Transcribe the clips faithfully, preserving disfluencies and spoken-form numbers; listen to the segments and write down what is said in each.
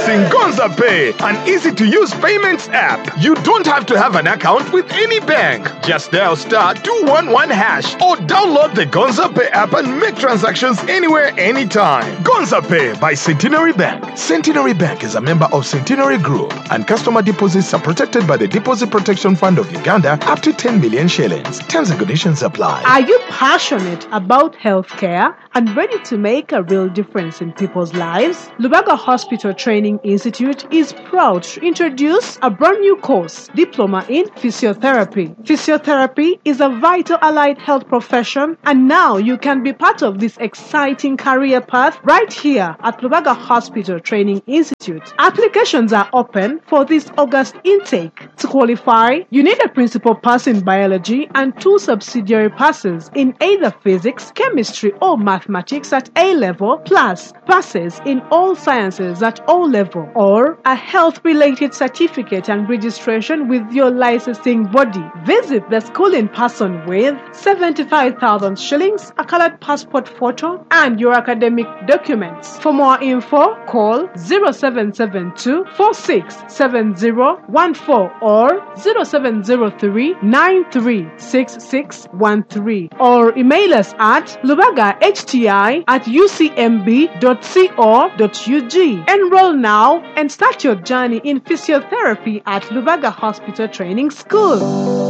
Introducing Gonza Pay, an easy-to-use payments app. You don't have to have an account with any bank. Just dial star two one one hash or download the Gonza Pay app and make transactions anywhere, anytime. Gonza Pay by Centenary Bank. Centenary Bank is a member of Centenary Group, and customer deposits are protected by the Deposit Protection Fund of Uganda up to ten million shillings. Terms and conditions apply. Are you passionate about healthcare and ready to make a real difference in people's lives? Lubaga Hospital Training Institute is proud to introduce a brand new course, Diploma in Physiotherapy. Physiotherapy is a vital allied health profession, and now you can be part of this exciting career path right here at Lubaga Hospital Training Institute. Applications are open for this August intake. To qualify, you need a principal pass in biology and two subsidiary passes in either physics, chemistry, or mathematics at A level, plus passes in all sciences at O level, or a health-related certificate and registration with your licensing body. Visit the school in person with seventy-five thousand shillings, a colored passport photo, and your academic documents. For more info, call zero seven seven two four six seven zero one four or zero seven zero three nine three six six one three or email us at lubagahti at u c m b dot co dot u g. Enroll now and start your journey in physiotherapy at Lubaga Hospital Training School.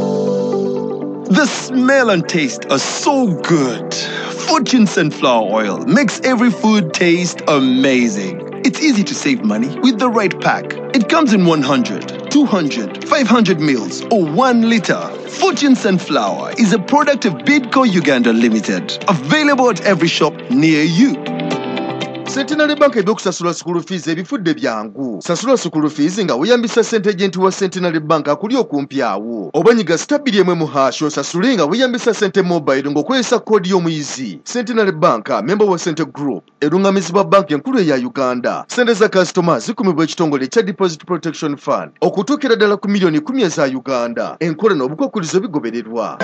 The smell and taste are so good. Fortune Sunflower Oil makes every food taste amazing. It's easy to save money with the right pack. It comes in one hundred, two hundred, five hundred mils or one liter. Fortune Sunflower is a product of Bidco Uganda Limited. Available at every shop near you. Centenary Bank ebyokusasula school fees ebifudde byangu. Sasula school fees nga weyambisa ssente agent wa Centenary Bank akuli okumpi awo. Obanyiga stabili emwe muhashi osasule nga weyambisa ssente mobile ng'okozesa koodi y'omuyizi. Centenary Bank, member wa Center Group, erungamizibwa bank enkulu eya Uganda. Ssente za customers zikumibwa ekitongole ekya Deposit Protection Fund okutuukira ddala ku miliyoni kumi eza Uganda. Enkola n'obukwakkulizo bigobererwa.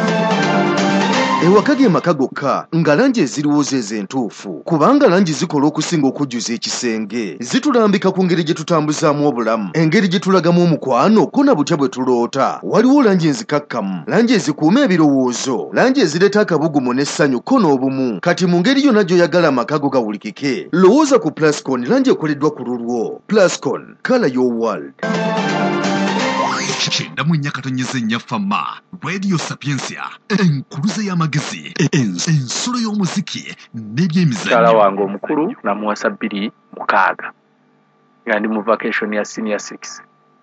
Ewakage maka gokka nga langi eziriwo ze entuufu, kubanga langi zikola okusinga okujjuza ekisenge. Zitulambika ku ngeri gye tutambuzaamu obulamu, engeri gye tulagamu omukwano ko na butya bwe tuloota. Waliwo langi enzikakkamu, langi ezikuuma ebirowoozo, langi ezireeta akabugumu n'essanyu ko n'obumu. Kati mu ngeri yonna gy'oyagala amaka go gawulikike, lowooza ku Plascon, langi ekoleddwa ku lulwo. Plascon, color your world. Chenda mwenye katonyeze nyafama Radio Sapiensia enkuluze y'amagezi ensolo y'omuziki n'ebyemizannyo. Mukyala wange omukulu namuwasa bbiri mukaaga nga ndi mu vacation ya senior six.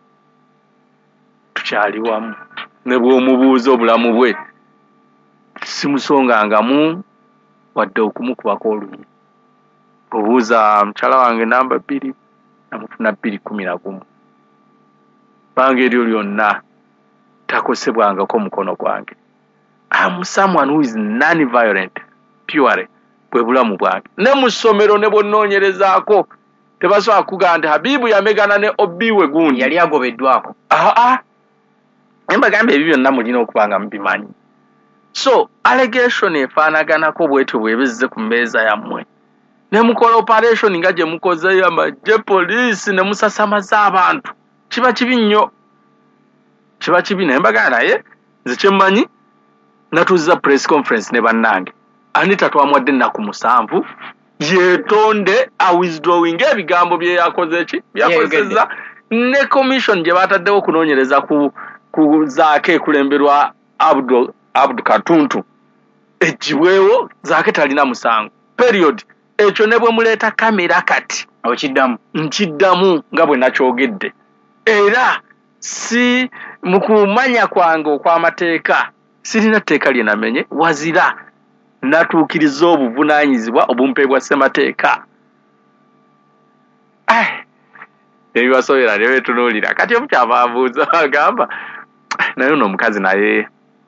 Tukyali wamu ne bw'omubuuza obulamu bwe simusongangamu wadde okumukubako oluyi. Obuuza mukyala wange namba bbiri namufuna bbiri kumi na gumu. Bange eryo lyonna takosebwangako mukono gwange. I'm someone who is non-violent purely bwe bulamu bwange. Ne mu ssomero ne bw'onnoonyerezaako tebasobola kugaa nti Habibu yamegana ne Obiwe gundi yali agobeddwako. aa embagamba ebyo byonna mulina okuba nga mubimanyi. So allegation efaanaganako bwetyo bwebezze ku mmeeza yammwe ne mukola operation nga gye mukozeyo amagye poliisi ne musasamaza abantu. Kiba kibi nnyo, kiba kibi naye mbagana naye nze kyemmanyi natuzza press conference ne bannange Anita twamwadde ennaku musanvu yeetonde a withdrawing ebigambo bye yakoze ki byakozeza ne commission gye bataddewo okunoonyereza ku ku Zaake kulemberwa Abdul Abdul Katuntu ekiweewo Zaake talina musango period. Ekyo ne bwe muleeta kamera kati okiddamu nkiddamu nga bwe nakyogedde. Era si mukumanya kwange okw'amateeka sirina tteeka lye namenye wazira natuukiriza obuvunaanyizibwa obumpeebwa ssemateeka. Ebibasobera ne beetunuulira kati omukyama abuuza agamba naye ono omukazi naye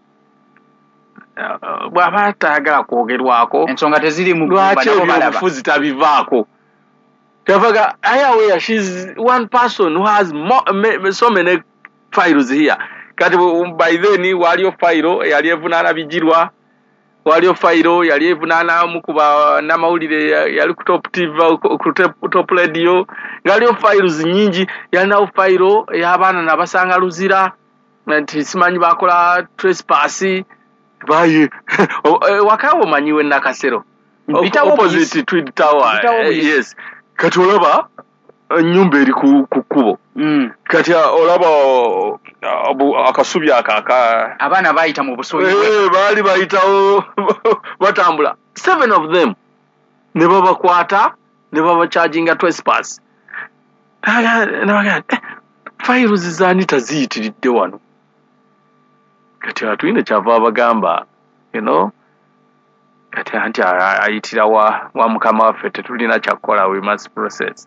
bw'aba ataagala kwogerwako ensonga tezirimu lwaki ebyobufuzi tabivaako. Tavaga, I aware she's one person who has more, so many files here. Kati by then waliyo file yali evunana bijirwa, waliyo file yali evunana mukuba namawulire yali ku top T V ku top radio ngaliyo files nyingi yalinawo file y'abaana nabasanga luzira nti simanyi bakola trespass baye wakawo manyiwe nakasero opposite Tweed Tower yes kati olaba nyumba eri ku kubo mm. kati olaba akasubi akaka abaana bayita mu busoyi eh bali bayitawo batambula seven of them ne babakwata ne baba charging a trespass aga nabaga files zani taziyitiridde wano kati atuyine kyava abagamba you know kati anti ayitira wa wa mukama waffe tetulina kyakola we must process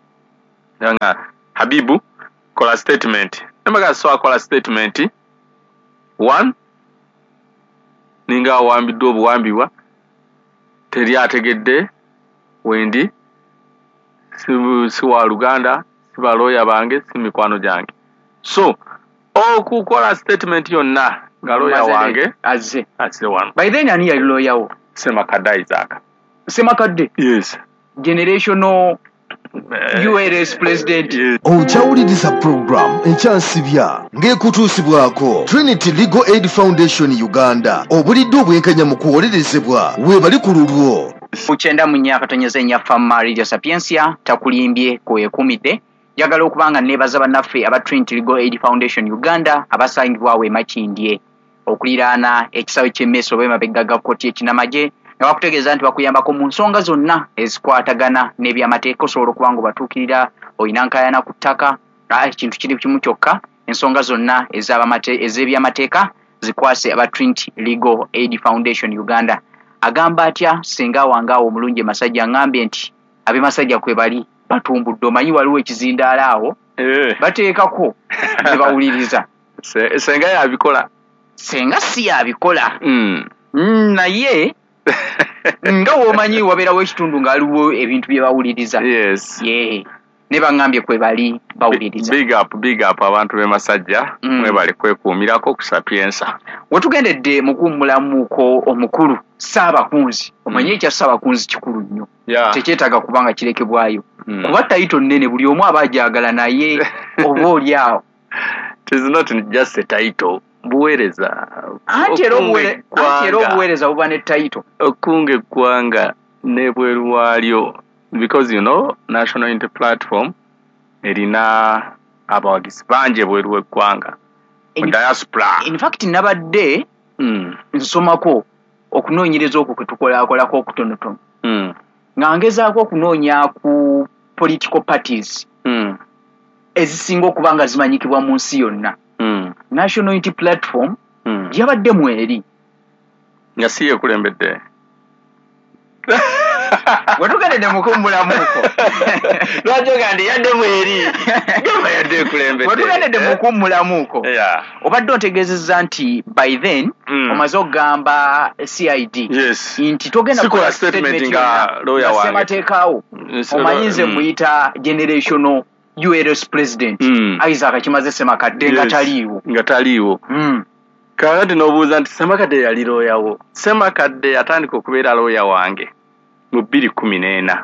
nga Habibu kola statement nemaga so kola statement one ninga wambiddwa obuwambiwa teri ategedde wendi si si wa Luganda si baloya bange si mikwano jange so okukola statement yonna nga loya wange azze azze wano by then ani yali loya wo Semakadde Isaac Semakadde yes generational uh, U R S president yes. Ojawuliriza program enkyansibya ng'ekutuusibwako Trinity Legal Aid Foundation Uganda obulidde obwenkanya mu kuwolerezebwa weebali ku lulwo Uchenda munya katonyeze nya fama Radio Sapiensia takulimbye kwekumidde yagala okubanga nebaza bannaffe aba Trinity Legal Aid Foundation Uganda abasangibwawe makindye okuliraana ekisawe ky'emmeso bwe mabeggaga koti ekinamaje nga bakutegeeza nti bakuyambako mu nsonga zonna ezikwatagana n'ebyamateeka osobola okubanga batuukirira olina nkayana ku ttaka ekintu kiri kimu kyokka ensonga zonna ez'ebyamateeka zikwase aba Trinity Legal Aid Foundation Uganda agamba atya singa wangaawo omulungi Masajja ngambye nti abe Masajja kwe bali batumbudde omanyi waliwo ekizindaala awo eh bateekako tebawuliriza senga yabikola senga si yabikola mm. mm, naye nga womanyi wabeerawo ekitundu ng'aliwo ebintu bye bawuliriza yes yeah. ne bangambye kwe bali bawuliriza big up big up abantu be Masajja mm. mwe bali kwekuumirako ku Sapiensa wetugendedde mukummulamuko omukulu Saabakunzi omanyi ekya Saabakunzi kikulu nnyo yeah. tekyetaaga kubanga kirekebwayo mm. kuba tayito nnene buli omu aba ajagala naye oba oli awo it is not just a title buweereza anti era obuweereza buba ne tayito okunga eggwanga n'ebweru waalyo because you know National Unity Platform erina abawagizi bangi ebweru w'eggwanga mu diaspora in fact nabadde mm. nsomako okunoonyereza okwo kwe tukolaakolako okutonotono mm. nga ngezaako okunoonya ku political parties mm. ezisinga okuba nga zimanyikibwa mu nsi yonna mm. National Unity Platform mm. yabadde mweri nga si yekulembedde wetugendedde mukummulamuko lwajoga ndi yadde mweri gamba yadde ekulembedde wetugendedde mukummulamuko yeah. obadde ontegeezezza nti by then mm. omaze okugamba C I D yes. nti togenda kukola statement nga lawyer wange semateekaawo omanyi nze mbuyita generational U R S president mm. Isaac kimaze Semakadde yes. nga taliiwo nga taliiwo mm. kakati n'obuuza nti Semakadde yali looyawo Semakadde yatandika okubeera looya wange mu bbiri kkumi n'ena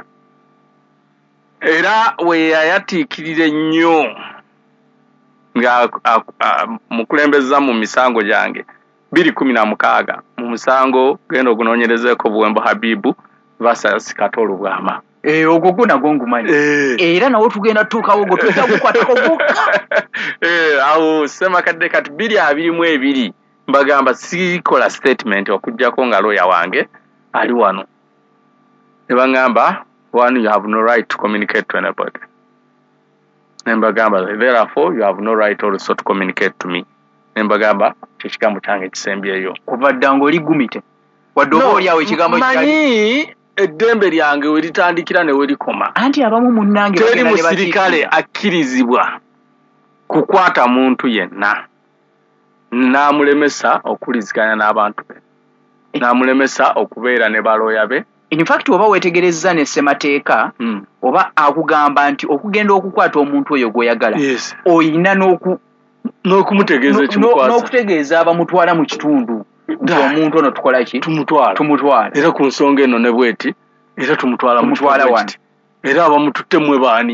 era we yayatiikirira ennyo nga mukulembeza mu misango gyange bbiri kkumi na mukaaga mu musango genda ogunoonyerezeeko Buwembo Habibu versus Katolo Bwama eh ogwo guna gongumanyi eh era nawo tugenda tukawo go tweta gukwatako gukka eh awo Semakadde kati bbiri abiri mu ebiri mbagamba sikola statement okujjako nga lawyer wange ali wano ebangamba one you have no right to communicate to anybody nembagamba therefore you have no right also to communicate to me nembagamba kikigambo kyange kisembyeyo kuva ddango ligumite wadde oba oli awo ekigambo manyi eddembe lyange we litandikira ne we likoma anti abamu munnange teri musirikale akkirizibwa kukwata muntu yenna n'amulemesa okuliziganya n'abantu be n'amulemesa okubeera ne balooya be in fact oba wetegerezza ne Semateeka mm. oba akugamba nti okugenda okukwata omuntu oyo gw'oyagala yes. oyina n'oku n'okumutegeeza ekimukwasa n'okutegeeza abamutwala mu kitundu omuntu ono tukola ki tumutwala tumutwala era ku nsonga eno ne bweti era tumutwala tumutwala wano era abamututte mwe baani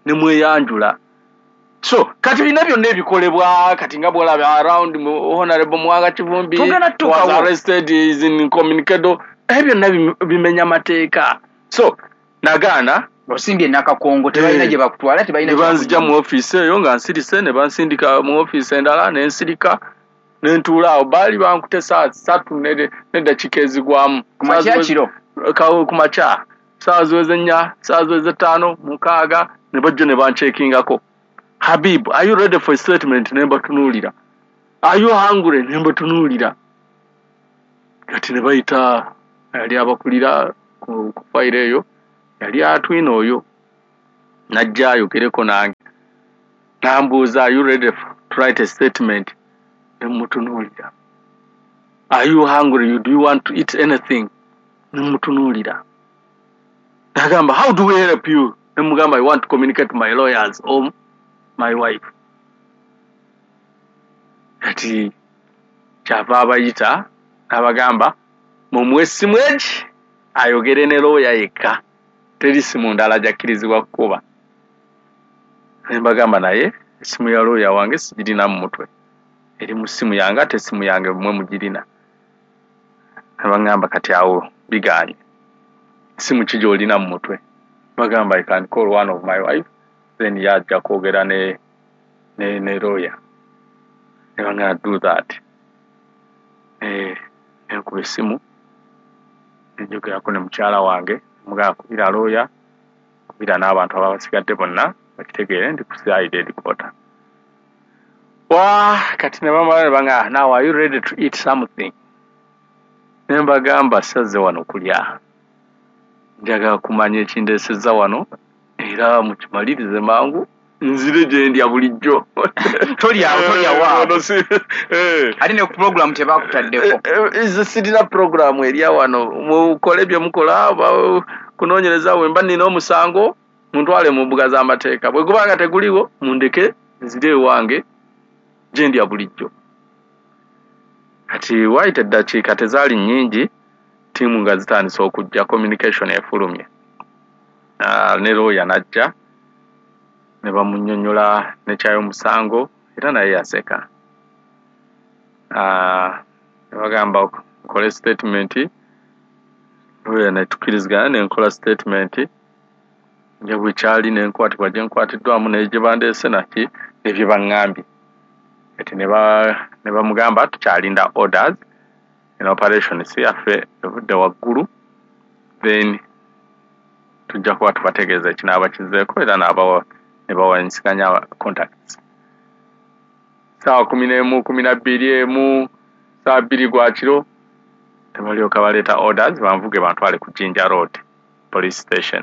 ne mweyanjula. So kati bina byonna ebikolebwa kati nga bwolaba around honorable Mwanga Kivumbi was arrested, is incommunicado, ebyo byonna bimenya mateeka. So nagaana osimbye nakakongo tebalina gye bakutwala tebalina ne banzija mu office eyo nga nsirise ne bansindika mu office endala ne nsirika ne ntuula awo baali bankute saa ssatu n'eddakiika ezigwamu kumakya kiro kumakya saa ziweze nnya saa ziweze ttaano mukaaga ne bajja ne banchekingako. Habib, are you ready for a statement? Ne mbatunuulira. Are you hungry? Ne mbatunuulira. Kati ne bayita yali abakulira ku fayiro eyo yali atwina oyo najja ayogereko nange nambuuza, are you ready to write a statement? Ne mutunuulira. Are you hungry? Do you want to eat anything? Ne mutunuulira. Nagamba, how do we help you? Ne mugamba, I want to communicate to my lawyers or my wife. Kati kyava abayita abagamba mumuwe essimu egi ayogere ne lawyer yekka, teri simu ndala jakkirizibwa kukuba. Ne mbagamba naye essimu ya lawyer wange sigirina mu mutwe, eri mu ssimu yange ate essimu yange mwe mugirina. Ne bagamba kati awo biganye, essimu ki gy'olina mu mutwe? Bagamba I can call one of my wife, then yajja kwogera ne ne ne lawyer. Ne bangana do that. Eh, enkuba essimu njogerako ne mukyala wange mugamba kubira lawyer, kubira n'abantu ababasigadde bonna bakitegeere ndi ku side headquarter. Wa kati ne bamala ne bangamba, now are you ready to eat something? Ne mbagamba sazze wano kulya, njagala kumanya ekindeesezza wano era mukimalirize mangu nzire gye ndya bulijjo. Tolyawo tolyawo ate ne ku program tebakutaddeko. Ize sirina program erya wano, mukole bye mukola kunoonyereza we mba nina omusango muntwale mu mbuga z'amateeka, bwe gubanga teguliwo mundeke nzire wange gye ndya bulijjo. Kati waite eddakiika tezaali nnyingi, tiimu nga zitandise okujja, communication efulumye. Uh, ne lawyer najja ne bamunnyonnyola ne kyayomusango era naye yaseka. Uh, ne bagamba nkole statement, lawyer ne tukkirizigana ne nkola statement, nja bwekyali ne nkwatibwa gye nkwatiddwamu naye gye bandeese naki nebye baŋŋambye. Kati ne bamugamba tukyalinda orders in operation si yaffe evudde waggulu, then tujja kuba tubategeeza ekinaaba kizeeko era n'abawa ne bawanyisiganya contacts. Saawa kumi n'emu kumi na bbiri emu saa bbiri gwa kiro ne balyoka baleeta orders banvuge bantwale ku Jinja Road police station.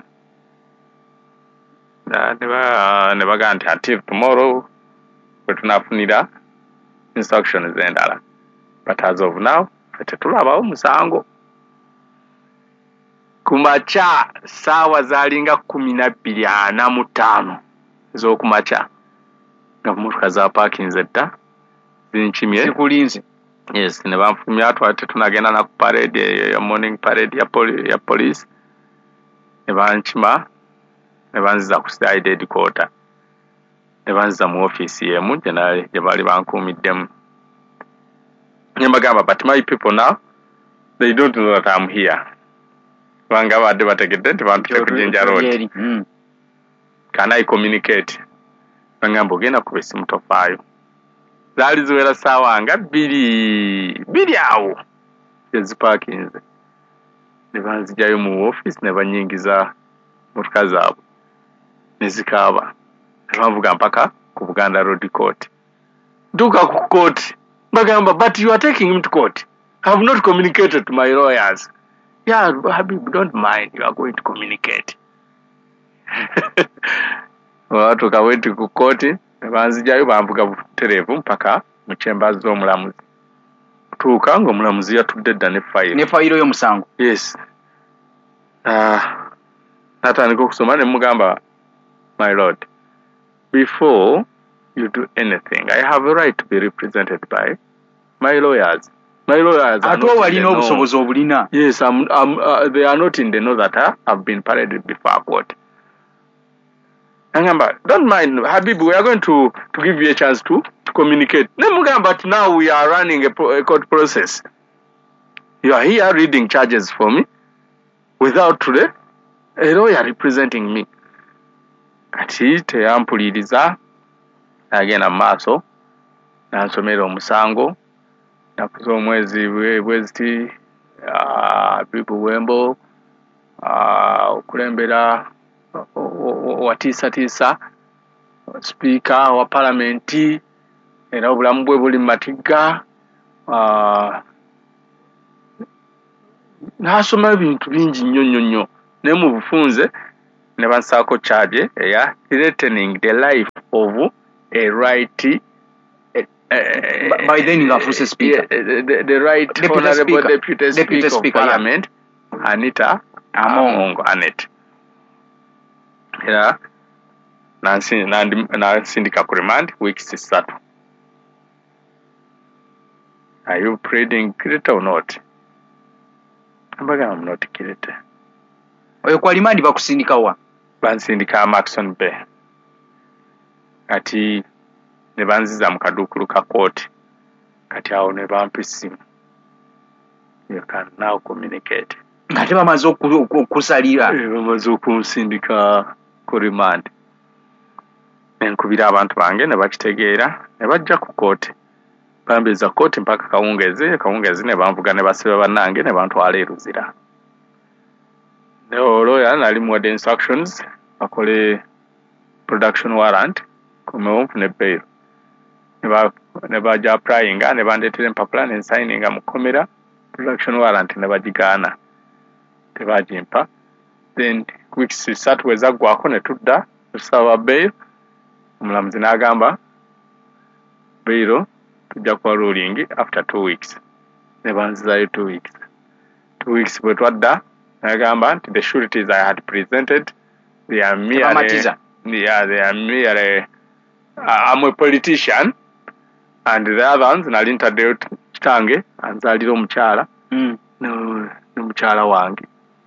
Ne bagamba nti until tomorrow bwe tunaafunira instructions endala, but as of now tetulabawo musango. Kumacha saawa zaalinga kumi na bbiri ana mu ttaano ez'okumacha nga mmotoka za parkinze dda zinkimye zikulinze. Yes, ne banfumya atwala tetunagenda na ku parade ya morning parade ya, poli, ya police ne bankima ne banziza ku side headquarter ne banziza mu office yemu gye baali bankuumiddemu. Ne mbagamba, but my people now they don't know that I'm here. Banga badde bategedde nti bantu ku Jinja Road. Mm. Can I communicate? Bangamba ogenda kuba essimu tofaayo. Zaali ziwera saawa nga bbiri bbiri awo ezipakinze. Ne banzijayo mu office ne banyingiza motoka zaabwe ne zikaaba. Ne banvuga mpaka ku Buganda Road Court. Ntuuka ku court bagamba, but you are taking him to court. I have not communicated to my lawyers. Yeah, Habib, don't mind. You are going to communicate. Watu kaweti ku koti, banzijayo bambuga buterevu mpaka mu chambers z'omulamuzi. Tuuka ng'omulamuzi yatudde dda ne file. Ne file y'omusango. Yes. Ah, uh, natandika okusoma ne mugamba, my lord, before you do anything, I have a right to be represented by my lawyers. My lawyers are not in the know. Yes, I'm, I'm, uh, they are not in the know that I have been paraded before court. Angamba, don't mind, Habib, we are going to, to give you a chance to, to communicate. But now we are running a, pro, a court process. You are here reading charges for me without today a lawyer representing me. Kati teyampuliriza agenda maaso nansomera omusango nakuza omwezi bweziti Bibu Wembo okulembera watisa tisa speaker wa parliamenti era obulamu bwe buli matiga nasoma ebintu bingi nnyo nnyo nnyo ne mu bufunze ne bansako charge eya threatening the life of a right uh, by then you have speaker uh, the, the right deputy honorable speaker. deputy speaker, deputy of speaker parliament yeah. Anita Amongo Anet era nansi nansindika ku remand weeks satu. Are you pleading guilty or not? Ambaga I'm not guilty. Oyo kwa remand bakusindika wa bansindika Maxon Bay kati ne banziza mu kadukulu ka court kati awo ne bampisimu. You can now communicate. Ngate bamaze okusalira bamaze okunsindika ku remand. Nenkubira abantu bange ne bakitegeera ne bajja ku court. Bambeza court mpaka kawungezi kawungezi ne banvuga ne basiba bannange ne bantwala eruzira. Ne lawyer nali mu the instructions akole production warrant kumewo ne bail. Ne ba ne baja applying ne bandetere empapula ne signing amukomera production warrant ne bagigana. Tebajimpa. Then weeks satu weza gwako ne tudda tusaba bail. Omulamuzi n'agamba bail tujja kwa ruling after two weeks. Ne banzizayo two weeks. Two weeks bwe twadda n'agamba nti the sureties I had presented they are merely yeah, they are merely uh, I'm a politician and the other ones nali ntaddeyo kitange anzalira omukyala mm. no n'omukyala wange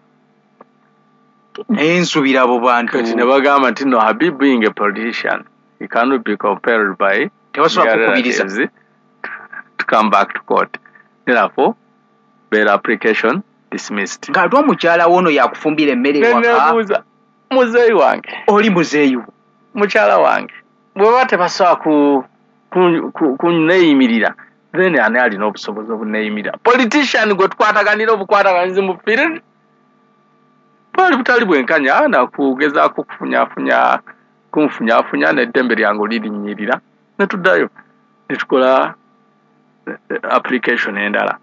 naye nsubira abo bantu kati ne bagamba nti no Habib being a politician he cannot be compared by tewasobola kukubiriza to come back to court. Therefore bail application dismissed. Ngatwa mukyala wono yakufumbira emmere waka muzeeyi wange oli muzeeyi mukyala wange bwe bate basawa ku kunneeyimirira then ani alina obusobozi obunneeyimirira politician gwe tukwataganira obukwataganizi mu field bali butali bwenkanya nakugezaako kufunyafunya kunfunyafunya n'eddembe lyange lirinnyirira ne tuddayo ne tukola application endala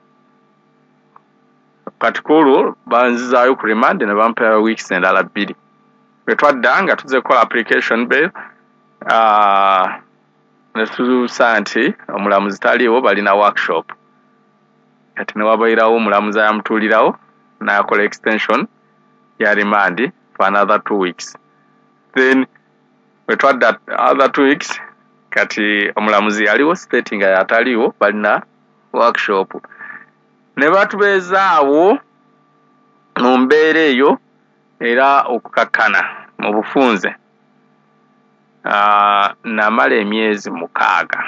katikulu banzizaayo ku remand ne bampera weeks endala bbiri bwe twadda nga tuzze kukola application bail uh, ne tutuusa nti omulamuzi taliiwo balina workshop kati ne wabairawo omulamuzi ayamutuulirawo n'akola extension ya remand for another two weeks. Then bwe twadda other two weeks kati omulamuzi yaliwo stating nga yataliiwo balina workshop ne batubeezaawo mu mbeera eyo era okukakkana mu bufunze uh, namala emyezi mukaaga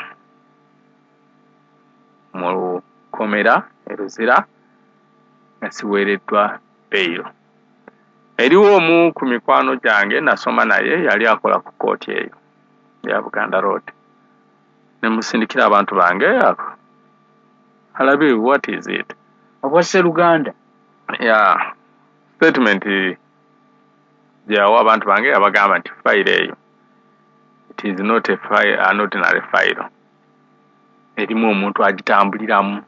mu komera eruzira nga siweereddwa bail. Eriwo omu ku mikwano gyange nasoma naye yali akola ku kooti eyo ya Buganda Road ne musindikira abantu bange ako alabe what is it obwase Luganda yeah statement yawa abantu bange abagamba nti file eyo it is not a file an ordinary file erimu omuntu agitambuliramu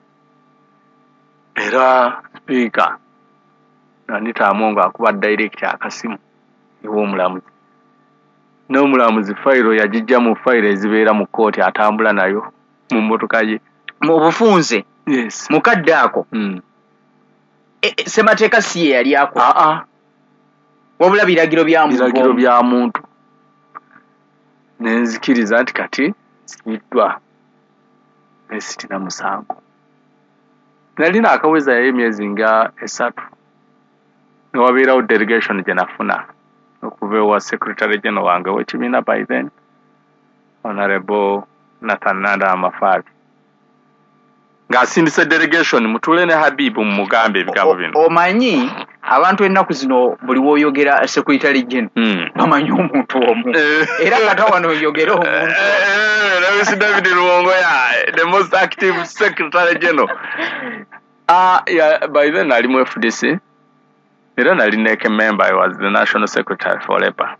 era speaker Anita Amongo akuba direct akasimu iwo omulamuzi n'omulamuzi file yagijja mu file ezibeera mu kooti atambula nayo mu mmotoka ye mu bufunze yes mukadde ako mm. e, e, semateeka si ye yali ako a a wabula biragiro bya muntu biragiro bya muntu nenzikiriza nti kati siddwa esitina musango nalina akaweza y'emyezi nga esatu ne wabeerawo delegation gye nafuna okuva wa secretary general wange w'ekibiina by then Honorable Nathan Nanda Amafari ng'asindise delegation mutuule ne Habibu mu mugambe ebigambo bino. Omanyi abantu ennaku zino buli w'oyogera secretary general mm. bamanyi omuntu omu era kata wano oyogera omuntu Lewis David Luongo ya the most active secretary general ah uh, yeah, by then ali mu F D C era nali neke member. I was the national secretary for Labour.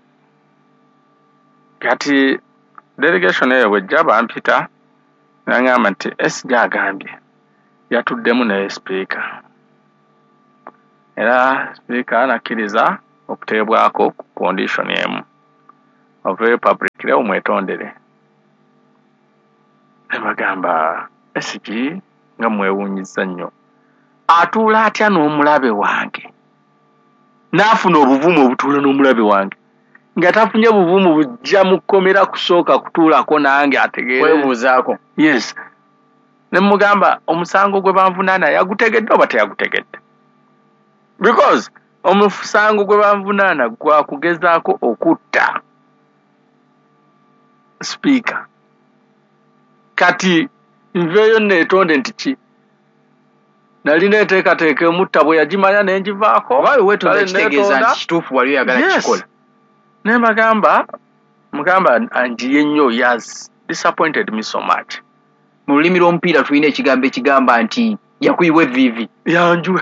Kati delegation eyo wejjaba mpita nangamba nti S J agambye yatuddemu ne speaker era speaker anakkiriza okuteebwako ku condition emu ove public leo mwetondere nebagamba S G nga mwewunyiza nnyo atuula atya n'omulabe wange n'afuna obuvumu obutuula n'omulabe wange nga tafunye buvumu bujja mukomera kusooka kutuulako nange ategeere webuuzaako. Yes, ne mugamba omusango gwe banvunaana yagutegedde oba teyagutegedde because omusango gwe banvunaana gwa kugezaako okutta speaker. Kati nveeyo neetonde nti ki nali neeteekateeka emutta bwe yagimanya ne ngivaako oba weetonda kitegeeza nti kituufu wali oyagala kikola. Ne bagamba mugamba anjiye nnyo yes disappointed me so much. Mu lulimi lw'omupiira tulina ekigambo ekigamba nti yakuyiwa evviivi yanjuwe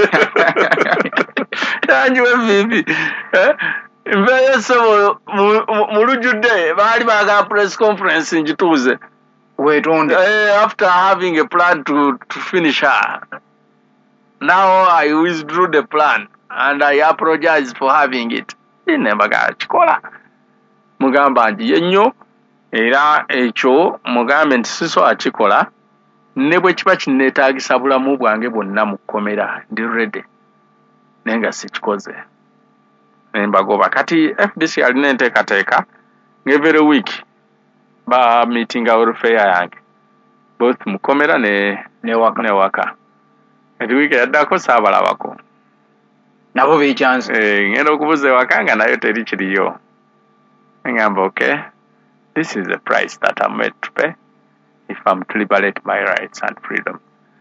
yanjuwe evviivi nveeyo sebo mu lujjudde baali baagala press conference ngituuze weetonde uh, after having a plan to, to finish her. Now I withdrew the plan and I apologize for having it. Nembaga kikola mugamba nti yenyo era ekyo mugambe nti siso akikola ne bwe kiba kinneetaagisa bulamu bwange bwonna mu kkomera ndi ready nenga sikikoze nembagoba kati F D C alina enteekateeka ng'every week ba meeting welfare yange both mu kkomera ne newaka newaka edi week yaddako saabalabako nabo beekyanze eh ngenda okubuza ewaka nga nayo teri kiriyo ngamba okay this is the price that I'm made to pay if I'm to liberate my rights and freedom.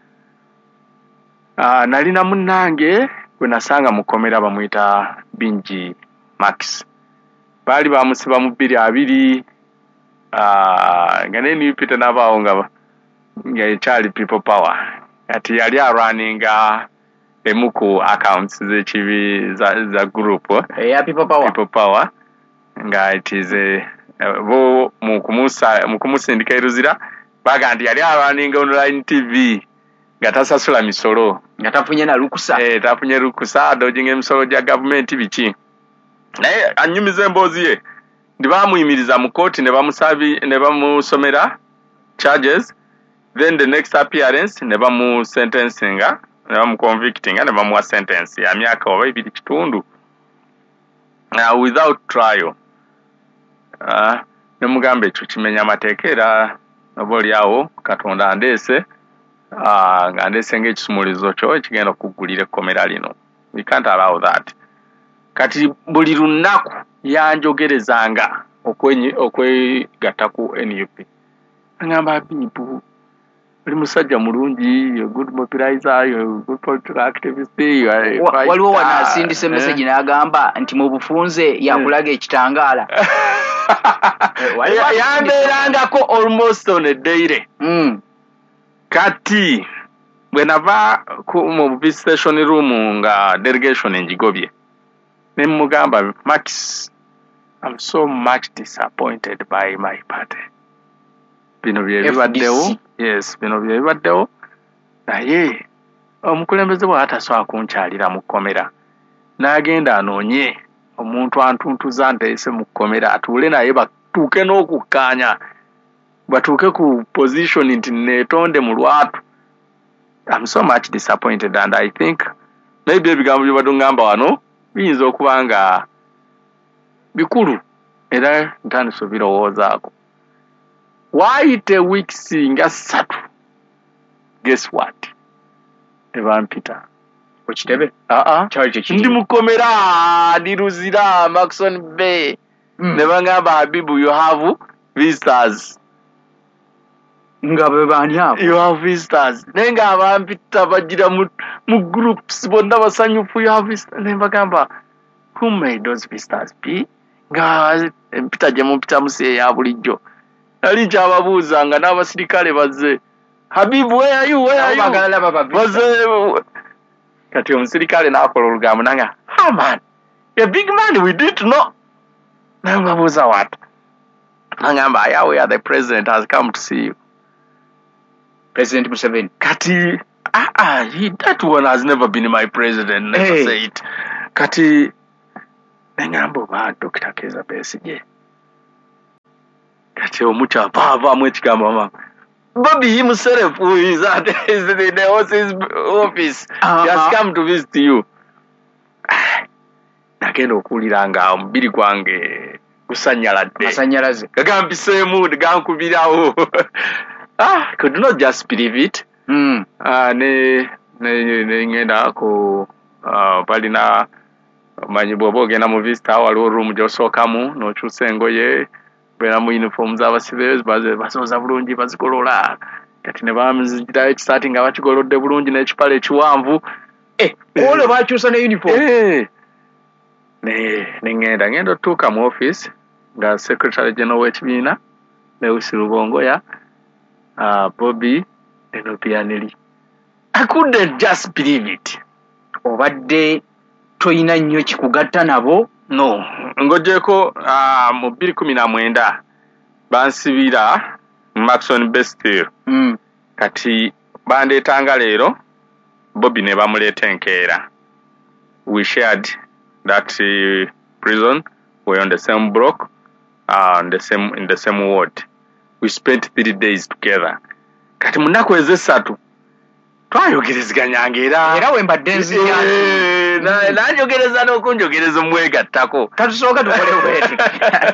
Ah, nalina munnange gwe nasanga mukomera bamuyita Bingi Max baali bamusiba mu bbiri abiri ah nga ne nipita n'abaawo nga nga ekyali people power ati yali arunninga emuku accounts z'ekibi za, za group eya people power people power nga it is a bo mu kumusa mu kumusindika eruzira baga ndi yali arunninga online T V nga tasasula misolo nga tafunye na lukusa eh tafunye lukusa dojinga emisolo gya government biki naye anyumize emboozi ye ndi bamuyimiriza mu court ne bamusabi ne bamusomera charges then the next appearance ne bamu sentencinga ne bamu convicting ne bamuwa sentence ya myaka oba ibiri kitundu uh, without trial uh, ne mugambe ekyo kimenya amateeka era oboli awo Katonda andeese ah nga ndese ng'ekisumulizo kyo ekigenda okugulira ekkomera lino. We can't allow that. Kati buli lunaku yanjogerezanga okwenyi okwegatta ku N U P. Ngamba people buli musajja mulungi, you're good mobilizer, you're good political activist, you are waliwo wanasindise message n'agamba nti mu bufunze yakulaga ekitangaala. Yambeerangako almost on a daily. Mm. Kati bwe nava mu visitation room nga delegation engigobye ne mugamba Max, I'm so much disappointed by my party. Bino bye bibaddewo, yes, bino bye bibaddewo naye omukulembeze bw'atasobola kunkyalira mu kkomera n'agenda anoonye omuntu antuntuza nteese mu kkomera atuule naye batuuke n'okukkaanya batuuke ku position nti neetonde mu lwatu. I'm so much disappointed and I think maybe ebigambo bye badungamba wano biyinza okuba nga bikulu era ntandise birowoozaako. Waayita weeks nga ssatu, guess what? Evan Peter ku kitebe aa kyali kye ndi mukomera ndi Luzira Maxon Bay Mm. ne bangamba Habibu you have visitors nga bwe baani abo you have visitors nenga abampita bagira mu, mu groups bonna basanyufu you have visitors ne bagamba who made those visitors be nga mpita gye mumpita musi ya bulijjo nali kyababuuza nga n'abasirikale bazze Habibu where are you where are you bagalala baba bazze kati omusirikale n'akola olugambo nanga ah man a big man we didn't know nababuuza what nangamba Yahweh the president has come to see you President Museveni kati ah ah he that one has never been my president never Hey. say it kati nangamba ba Doctor Keza Besigye kati omucha bava mu ekigambo mama Bobby himself who is at is in the his office Uh-huh. he has come to visit you nagenda okuwulira nga omubiri gwange gusanyaladde masanyalaze gagampiseemu gankubirawo ah could not just believe it mm. ah ne ne ne ngenda ku ah balina manyi bwoba ogenda mu vista waliwo room gy'osookamu n'okyusa engoye beera mu uniform z'abasibe basoza bulungi bazigolola kati ne bamuzigirayo ekisaati nga bakigolodde bulungi n'ekipale ekiwanvu eh ole bakyusa ne uniform eh ne ne ngenda ngenda otuuka mu office nga secretary general w'ekibiina ne Usi Rubongoya uh, Bobby and Opianelli. I couldn't just believe it. obadde toyina nnyo kikugatta nabo No, ngojeko uh, mu bbiri kumi na mwenda bansibira Maxon Bestil. mm. Kati bandeetanga leero Bobby ne bamuleeta enkeera. We shared that uh, prison. We were on the same block, uh, in the same in the same ward. We spent three days together. Kati mu nnaku ez'essatu twayogerezeganyanga era era we mbadde nzija nanjogereza n'okunjogereza omwegattako tatusooka tukole bwetu